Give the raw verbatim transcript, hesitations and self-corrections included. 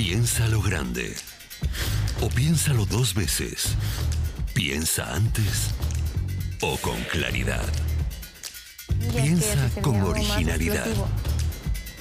Piénsalo grande. O piénsalo dos veces. Piensa antes o con claridad. Mira, Piensa que con tenía algo más originalidad. explosivo.